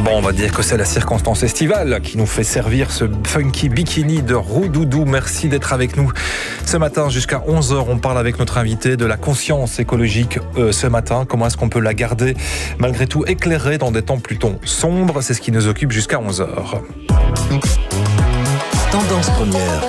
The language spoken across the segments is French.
Bon, on va dire que c'est la circonstance estivale qui nous fait servir ce funky bikini de Roudoudou. Merci d'être avec nous ce matin jusqu'à 11h. On parle avec notre invité de la conscience écologique ce matin. Comment est-ce qu'on peut la garder malgré tout éclairée dans des temps plutôt sombres? C'est ce qui nous occupe jusqu'à 11h. Tendance première.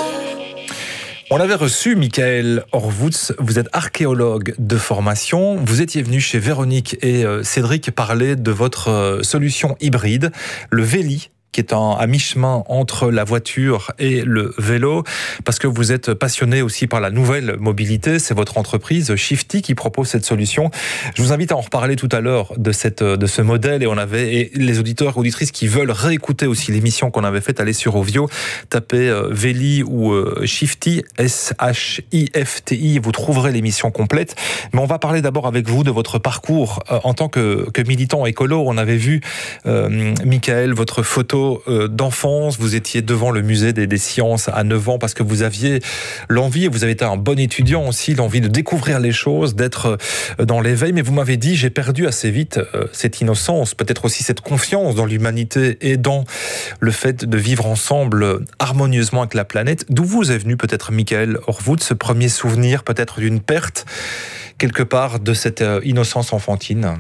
On avait reçu Michael Horvutz, vous êtes archéologue de formation. Vous étiez venu chez Véronique et Cédric parler de votre solution hybride, le Véli, qui est à mi-chemin entre la voiture et le vélo, parce que vous êtes passionné aussi par la nouvelle mobilité. C'est votre entreprise Shifty qui propose cette solution. Je vous invite à en reparler tout à l'heure de ce modèle, et les auditeurs et auditrices qui veulent réécouter aussi l'émission qu'on avait faite, allez sur Ovio, tapez Véli ou Shifty, S-H-I-F-T-I, vous trouverez l'émission complète. Mais on va parler d'abord avec vous de votre parcours en tant que militant écolo. On avait vu, Michael, votre photo d'enfance, vous étiez devant le musée des sciences à 9 ans parce que vous aviez l'envie, et vous avez été un bon étudiant aussi, l'envie de découvrir les choses, d'être dans l'éveil, mais vous m'avez dit, j'ai perdu assez vite cette innocence, peut-être aussi cette confiance dans l'humanité et dans le fait de vivre ensemble harmonieusement avec la planète. D'où vous est venu peut-être, Michael Horvutz, ce premier souvenir peut-être d'une perte quelque part de cette innocence enfantine?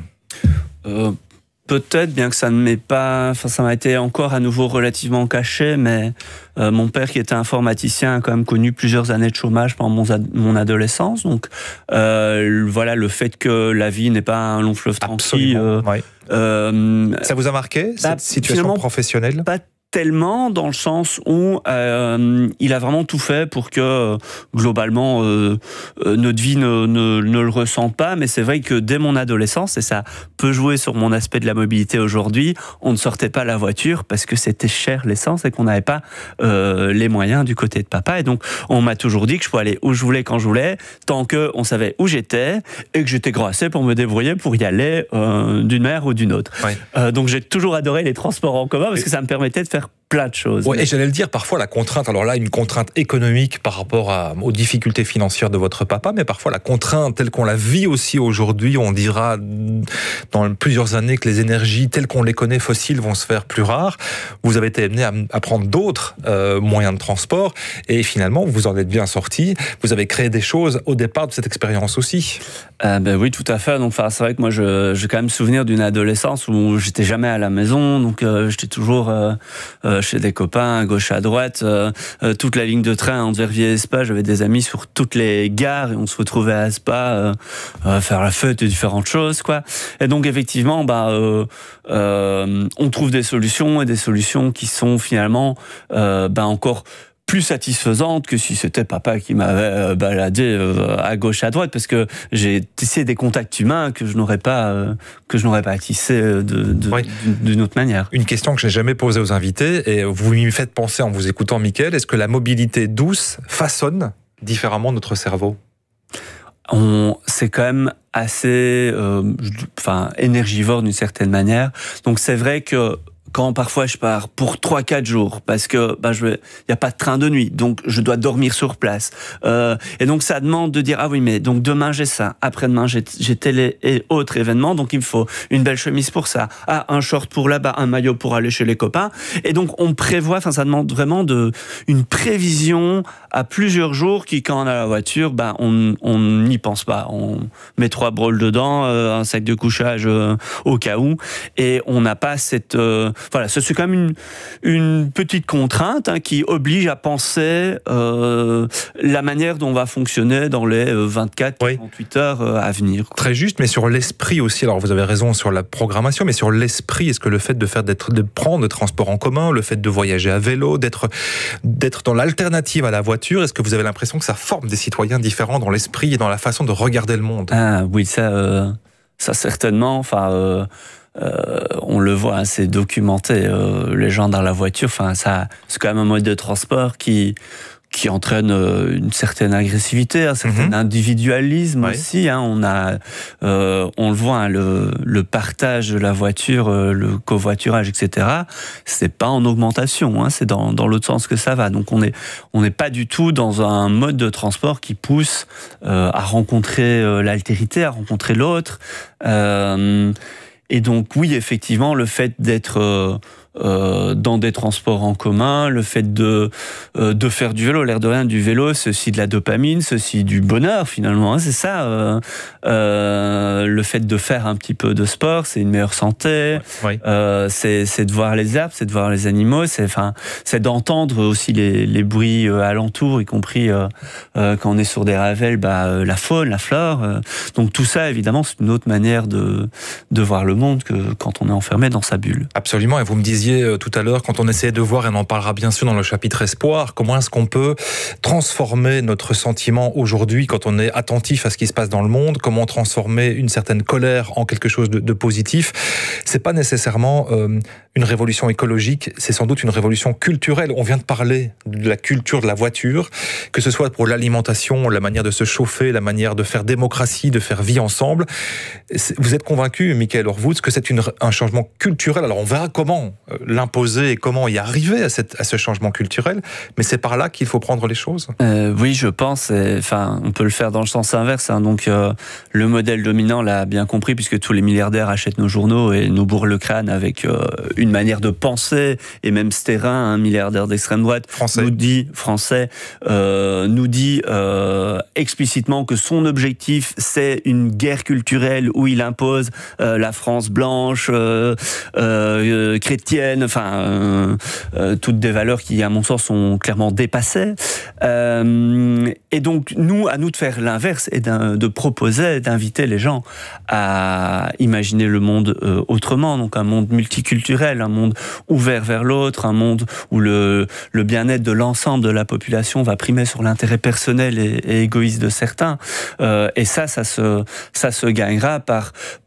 Peut-être, bien que ça ne m'ait pas... Enfin, ça m'a été encore à nouveau relativement caché, mais mon père, qui était informaticien, a quand même connu plusieurs années de chômage pendant mon adolescence. Donc, voilà, le fait que la vie n'est pas un long fleuve tranquille... Oui. Ça vous a marqué, cette situation professionnelle? Pas tellement, dans le sens où il a vraiment tout fait pour que globalement notre vie ne le ressente pas, mais c'est vrai que dès mon adolescence, et ça peut jouer sur mon aspect de la mobilité aujourd'hui, on ne sortait pas la voiture parce que c'était cher l'essence et qu'on n'avait pas les moyens du côté de papa, et donc on m'a toujours dit que je pouvais aller où je voulais quand je voulais, tant qu'on savait où j'étais et que j'étais grand assez pour me débrouiller pour y aller d'une manière ou d'une autre. Oui. Donc j'ai toujours adoré les transports en commun parce que ça me permettait de faire plein de choses. Ouais, et j'allais le dire, parfois la contrainte, alors là, une contrainte économique par rapport aux difficultés financières de votre papa, mais parfois la contrainte telle qu'on la vit aussi aujourd'hui, on dira dans plusieurs années que les énergies telles qu'on les connaît fossiles vont se faire plus rares. Vous avez été amené à prendre d'autres moyens de transport, et finalement, vous en êtes bien sorti. Vous avez créé des choses au départ de cette expérience aussi. Ben oui, tout à fait. Donc, c'est vrai que moi, j'ai quand même souvenir d'une adolescence où j'étais jamais à la maison, donc j'étais toujours chez des copains à gauche à droite, toute la ligne de train entre Verviers et Spa, j'avais des amis sur toutes les gares et on se retrouvait à Spa faire la fête et différentes choses, quoi. Et donc effectivement, on trouve des solutions, et des solutions qui sont finalement encore plus satisfaisante que si c'était papa qui m'avait baladé à gauche à droite, parce que j'ai tissé des contacts humains que je n'aurais pas tissé d'une autre manière. Une question que je n'ai jamais posée aux invités, et vous m'y faites penser en vous écoutant, Michael, est-ce que la mobilité douce façonne différemment notre cerveau? C'est quand même assez énergivore d'une certaine manière. Donc c'est vrai que quand parfois je pars pour 3-4 jours, parce que il y a pas de train de nuit, donc je dois dormir sur place. Et donc ça demande de dire, ah oui, mais donc demain j'ai ça, après-demain j'ai tel et autre événement, donc il me faut une belle chemise pour ça, un short pour là-bas, un maillot pour aller chez les copains. Et donc on prévoit, ça demande vraiment une prévision à plusieurs jours qui, quand on a la voiture, on n'y pense pas. On met 3 broles dedans, un sac de couchage au cas où, et on n'a pas cette... Voilà, c'est quand même une petite contrainte qui oblige à penser la manière dont on va fonctionner dans les 24-48 heures à venir. Très juste, mais sur l'esprit aussi, alors vous avez raison sur la programmation, mais sur l'esprit, est-ce que le fait de prendre des transports en commun, le fait de voyager à vélo, d'être dans l'alternative à la voiture, est-ce que vous avez l'impression que ça forme des citoyens différents dans l'esprit et dans la façon de regarder le monde? Ah oui, ça certainement, on le voit, c'est documenté. Les gens dans la voiture, c'est quand même un mode de transport qui entraîne une certaine agressivité, un certain individualisme aussi. On le voit, le partage de la voiture, le covoiturage, etc. C'est pas en augmentation, c'est dans l'autre sens que ça va. Donc on n'est pas du tout dans un mode de transport qui pousse à rencontrer l'altérité, à rencontrer l'autre. Et donc oui, effectivement, le fait d'être dans des transports en commun, le fait de faire du vélo, l'air de rien, du vélo, c'est aussi de la dopamine, c'est aussi du bonheur finalement, hein, c'est ça. Le fait de faire un petit peu de sport, c'est une meilleure santé, Oui. C'est de voir les arbres, c'est de voir les animaux, c'est d'entendre aussi les bruits alentours, y compris quand on est sur des ravels, la faune, la flore. Donc tout ça, évidemment, c'est une autre manière de voir le monde que quand on est enfermé dans sa bulle. Absolument, et vous me disiez tout à l'heure, quand on essayait de voir, et on en parlera bien sûr dans le chapitre espoir, comment est-ce qu'on peut transformer notre sentiment aujourd'hui quand on est attentif à ce qui se passe dans le monde, comment transformer une certaine colère en quelque chose de positif. C'est pas nécessairement une révolution écologique, c'est sans doute une révolution culturelle. On vient de parler de la culture de la voiture, que ce soit pour l'alimentation, la manière de se chauffer, la manière de faire démocratie, de faire vie ensemble. Vous êtes convaincu, Michael Horvutz, que c'est un changement culturel. Alors on verra comment l'imposer et comment y arriver à ce changement culturel, mais c'est par là qu'il faut prendre les choses. Oui, je pense. On peut le faire dans le sens inverse. Hein. Donc, le modèle dominant l'a bien compris, puisque tous les milliardaires achètent nos journaux et nous bourrent le crâne avec une manière de penser. Et même Sterrin, un milliardaire d'extrême droite, nous dit explicitement que son objectif, c'est une guerre culturelle où il impose la France blanche, chrétienne, toutes des valeurs qui, à mon sens, sont clairement dépassées. Et donc, à nous de faire l'inverse et de proposer, d'inviter les gens à imaginer le monde autrement, donc un monde multiculturel, un monde ouvert vers l'autre, un monde où le bien-être de l'ensemble de la population va primer sur l'intérêt personnel et égoïste de certains. Et ça se gagnera par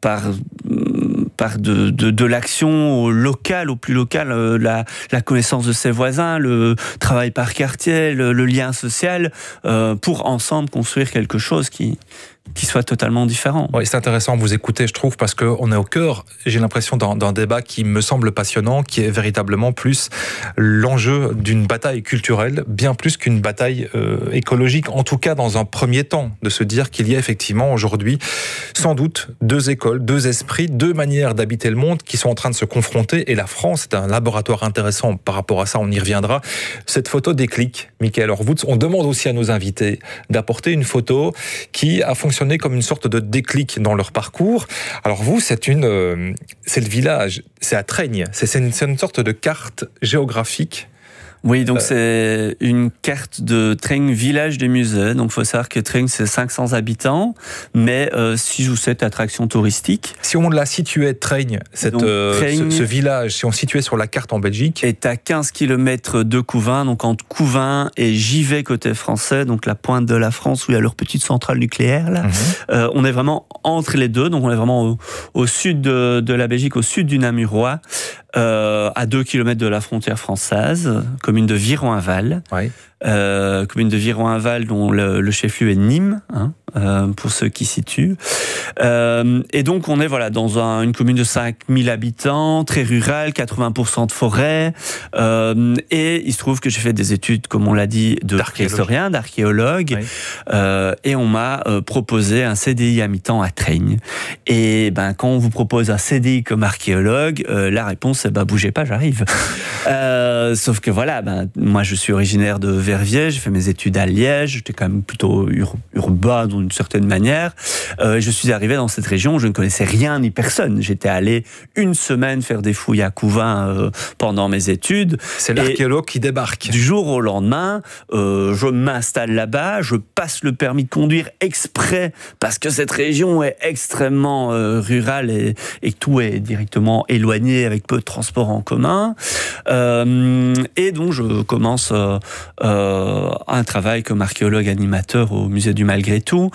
de l'action locale, au plus local, la connaissance de ses voisins, le travail par quartier, le lien social, pour ensemble construire quelque chose qui soit totalement différent. Oui, c'est intéressant de vous écouter, je trouve, parce qu'on est au cœur, j'ai l'impression, d'un débat qui me semble passionnant, qui est véritablement plus l'enjeu d'une bataille culturelle, bien plus qu'une bataille écologique, en tout cas dans un premier temps, de se dire qu'il y a effectivement aujourd'hui, sans doute, deux écoles, deux esprits, deux manières d'habiter le monde qui sont en train de se confronter, et la France est un laboratoire intéressant par rapport à ça, on y reviendra. Cette photo déclic, Michael Horvutz, on demande aussi à nos invités d'apporter une photo qui a fonctionné comme une sorte de déclic dans leur parcours. Alors vous, c'est le village, c'est à Treignes, c'est une sorte de carte géographique. Oui, donc c'est une carte de Treignes, village des musées. Donc il faut savoir que Treignes, c'est 500 habitants, mais 6 ou 7 attractions touristiques. Si on la situait, Treignes, ce village, si on situait sur la carte en Belgique... est à 15 km de Couvain, donc entre Couvain et Givet côté français, donc la pointe de la France où il y a leur petite centrale nucléaire. Là. On est vraiment entre les deux, donc on est vraiment au sud de la Belgique, au sud du Namurois, à 2 km de la frontière française, commune de Viron-Aval. Oui. Commune de Viron-Aval dont le chef-lieu est Nîmes, pour ceux qui situent. Et donc on est dans une commune de 5000 habitants, très rurale, 80% de forêt. Et il se trouve que j'ai fait des études, comme on l'a dit, d'historien, d'archéologue. Oui. Et on m'a proposé un CDI à mi-temps à Treignes. Et quand on vous propose un CDI comme archéologue, la réponse est bougez pas, j'arrive. Sauf que moi je suis originaire de Verviers, j'ai fait mes études à Liège, j'étais quand même plutôt urbain d'une certaine manière. Je suis arrivé dans cette région où je ne connaissais rien ni personne. J'étais allé une semaine faire des fouilles à Couvain pendant mes études. C'est l'archéologue qui débarque. Du jour au lendemain, je m'installe là-bas, je passe le permis de conduire exprès parce que cette région est extrêmement rurale et que tout est directement éloigné avec peu de transports en commun. Et donc je commence un travail comme archéologue animateur au musée du Malgré Tout.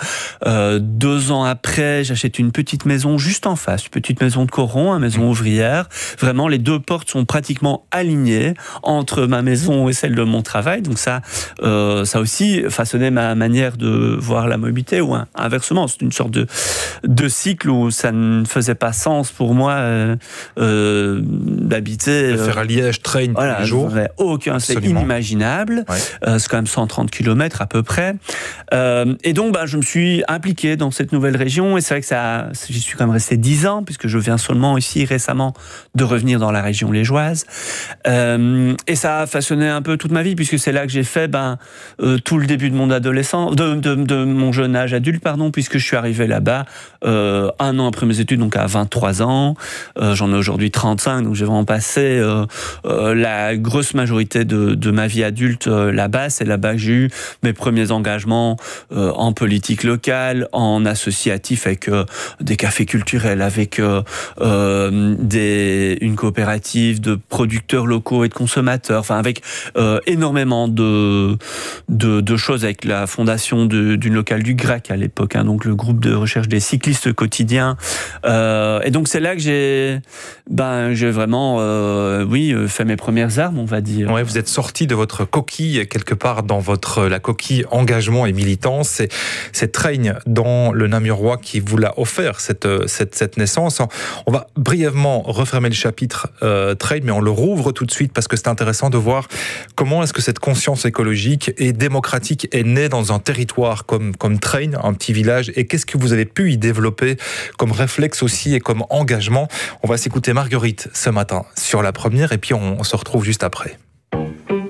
2 ans après, j'achète une petite maison juste en face, une petite maison de Coron, une maison ouvrière. Vraiment, les 2 portes sont pratiquement alignées entre ma maison et celle de mon travail. Donc ça aussi façonné ma manière de voir la mobilité, ou inversement, c'est une sorte de cycle où ça ne faisait pas sens pour moi d'habiter. De faire à Liège, Treignes tous les jours. C'est inimaginable. Ouais. c'est quand même 130 km à peu près. Et donc, je me suis impliqué dans cette nouvelle région, et c'est vrai que j'y suis quand même resté 10 ans, puisque je viens seulement ici récemment de revenir dans la région liégeoise. Et ça a façonné un peu toute ma vie, puisque c'est là que j'ai fait tout le début de mon adolescence, de mon jeune âge adulte, puisque je suis arrivé là-bas 1 an après mes études, donc à 23 ans. J'en ai aujourd'hui 35, donc j'ai vraiment passé la grosse majorité de ma vie adulte là-bas. C'est là-bas que j'ai eu mes premiers engagements en politique locale, en associatif avec des cafés culturels, avec une coopérative de producteurs locaux et de consommateurs, avec énormément de choses, avec la fondation d'une locale du GRAC à l'époque, donc le groupe de recherche des cyclistes quotidiens. Et donc c'est là que j'ai vraiment fait mes premières armes, on va dire. Ouais, vous êtes sorti de votre coquille quelque part dans la coquille engagement et militance. C'est Traigne dans le Namurois qui vous l'a offert cette naissance. On va brièvement refermer le chapitre Traigne, mais on le rouvre tout de suite parce que c'est intéressant de voir comment est-ce que cette conscience écologique et démocratique est née dans un territoire comme Traigne, un petit village, et qu'est-ce que vous avez pu y développer comme réflexe aussi et comme engagement. On va s'écouter Marguerite ce matin sur la première, et puis on se retrouve juste après.